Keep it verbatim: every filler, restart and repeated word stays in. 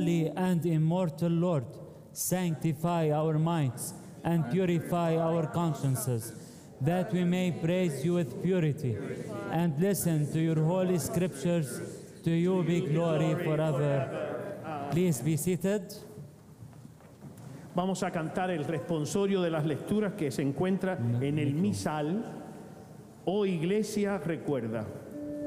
holy and immortal Lord, sanctify our minds and purify our consciences, that we may praise you with purity and listen to your holy scriptures. To you be glory forever. Please be seated. Vamos a cantar el responsorio de las lecturas que se encuentra en el misal. Oh Iglesia, recuerda.